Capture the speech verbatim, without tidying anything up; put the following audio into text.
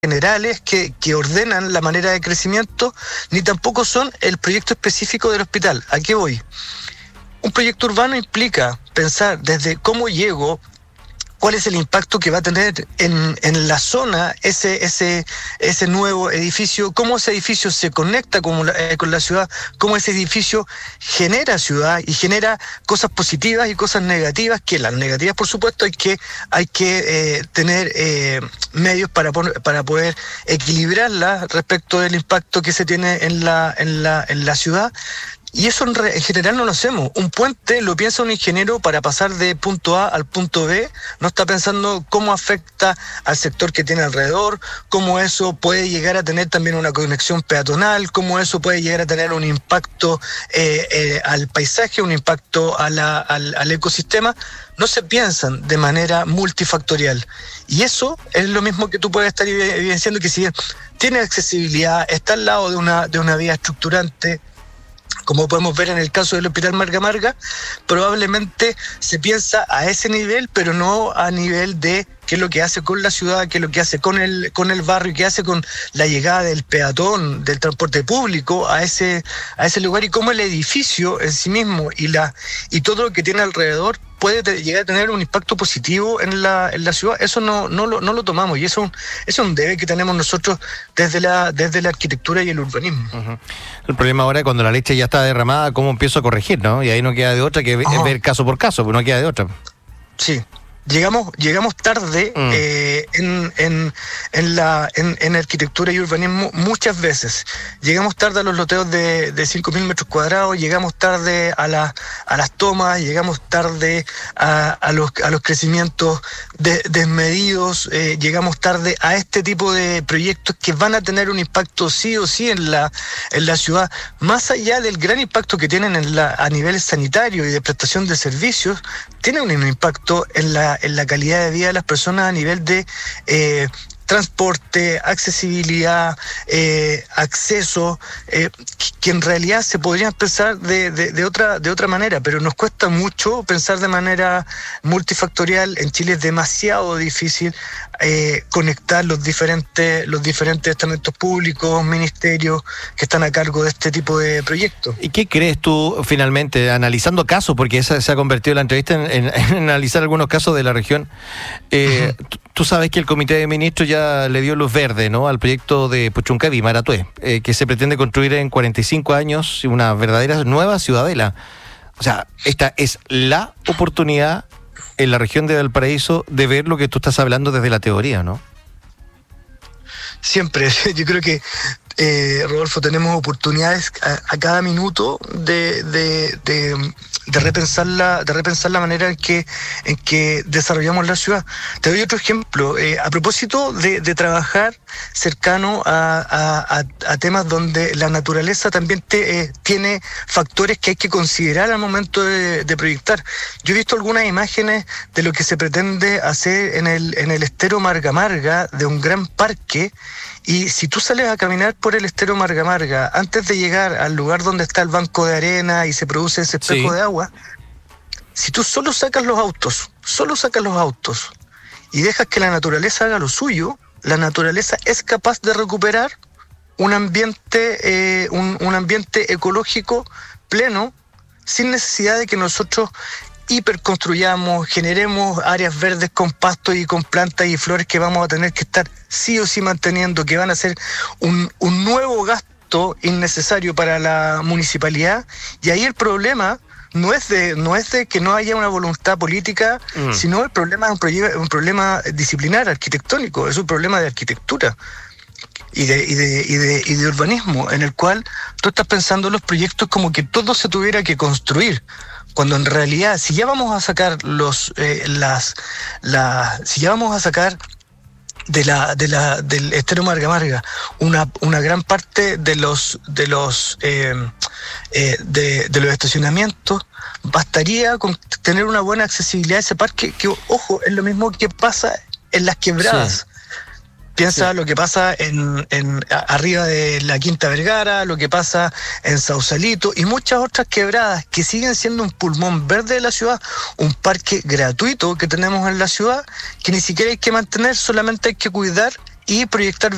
generales que, que ordenan la manera de crecimiento, ni tampoco son el proyecto específico del hospital. ¿A qué voy? Un proyecto urbano implica pensar desde cómo llego, cuál es el impacto que va a tener en, en la zona ese, ese, ese nuevo edificio, cómo ese edificio se conecta con la, eh, con la ciudad, cómo ese edificio genera ciudad y genera cosas positivas y cosas negativas, que las negativas, por supuesto, hay que, hay que eh, tener eh, medios para, para poder equilibrarlas respecto del impacto que se tiene en la, en la, en la ciudad. Y eso en, re, en general no lo hacemos. Un puente lo piensa un ingeniero para pasar de punto A al punto B, no está pensando cómo afecta al sector que tiene alrededor, cómo eso puede llegar a tener también una conexión peatonal, cómo eso puede llegar a tener un impacto eh, eh, al paisaje, un impacto a la, al, al ecosistema. No se piensan de manera multifactorial. Y eso es lo mismo que tú puedes estar evidenciando, que si tiene accesibilidad, está al lado de una, de una vía estructurante, como podemos ver en el caso del Hospital Marga Marga, probablemente se piensa a ese nivel, pero no a nivel de qué es lo que hace con la ciudad, qué es lo que hace con el, con el barrio, qué hace con la llegada del peatón, del transporte público a ese, a ese lugar, y cómo el edificio en sí mismo y, la, y todo lo que tiene alrededor puede te, llegar a tener un impacto positivo en la, en la ciudad. Eso no, no, lo, no lo tomamos, y eso, eso es un debe que tenemos nosotros desde la, desde la arquitectura y el urbanismo. Uh-huh. El problema ahora es cuando la leche ya está derramada, ¿cómo empiezo a corregir, no? Y ahí no queda de otra que uh-huh. ver caso por caso, pues no queda de otra. Sí. Llegamos, llegamos tarde mm. eh, en, en, en la en, en arquitectura y urbanismo muchas veces. Llegamos tarde a los loteos de, de cinco mil metros cuadrados, llegamos tarde a, la, a las tomas, llegamos tarde a, a, los, a los crecimientos de, desmedidos, eh, llegamos tarde a este tipo de proyectos que van a tener un impacto sí o sí en la, en la ciudad, más allá del gran impacto que tienen en la, a nivel sanitario y de prestación de servicios, tienen un impacto en la en la calidad de vida de las personas a nivel de eh, transporte, accesibilidad, eh, acceso, eh, que en realidad se podrían pensar de, de, de otra de otra manera, pero nos cuesta mucho pensar de manera multifactorial. En Chile es demasiado difícil eh, conectar los diferentes los diferentes estamentos públicos, ministerios que están a cargo de este tipo de proyectos. ¿Y qué crees tú finalmente, analizando casos, porque esa se ha convertido la entrevista en, en, en analizar algunos casos de la región? Eh, uh-huh. Tú sabes que el Comité de Ministros ya le dio luz verde, ¿no?, al proyecto de Puchuncaví, Maratué, eh, que se pretende construir en cuarenta y cinco años una verdadera nueva ciudadela. O sea, esta es la oportunidad en la región de Valparaíso de ver lo que tú estás hablando desde la teoría, ¿no? Siempre, yo creo que eh, Rodolfo, tenemos oportunidades a, a cada minuto de, de, de, de repensar la, de repensar la manera en que, en que desarrollamos la ciudad. Te doy otro ejemplo, eh, a propósito de, de trabajar cercano a, a, a temas donde la naturaleza también te, eh, tiene factores que hay que considerar al momento de, de proyectar. Yo he visto algunas imágenes de lo que se pretende hacer en el, en el estero Marga Marga, de un gran parque. Y si tú sales a caminar por el estero Marga Marga, antes de llegar al lugar donde está el banco de arena y se produce ese espejo sí. de agua, si tú solo sacas los autos, solo sacas los autos y dejas que la naturaleza haga lo suyo, la naturaleza es capaz de recuperar un ambiente, eh, un, un ambiente ecológico pleno, sin necesidad de que nosotros hiperconstruyamos, generemos áreas verdes con pastos y con plantas y flores que vamos a tener que estar sí o sí manteniendo, que van a ser un, un nuevo gasto innecesario para la municipalidad. Y ahí el problema no es de no es de que no haya una voluntad política, mm. sino el problema es un, proye- un problema disciplinar, arquitectónico, es un problema de arquitectura y de, y de, y de, y de urbanismo, en el cual tú estás pensando los proyectos como que todo se tuviera que construir, cuando en realidad, si ya vamos a sacar los eh, las la si ya vamos a sacar de la de la del estero Marga Marga una una gran parte de los de los eh, eh, de, de los estacionamientos, bastaría con tener una buena accesibilidad a ese parque, que ojo, es lo mismo que pasa en las quebradas. Sí. Piensa sí. lo que pasa en, en arriba de la Quinta Vergara, lo que pasa en Sausalito y muchas otras quebradas que siguen siendo un pulmón verde de la ciudad, un parque gratuito que tenemos en la ciudad, que ni siquiera hay que mantener, solamente hay que cuidar y proyectar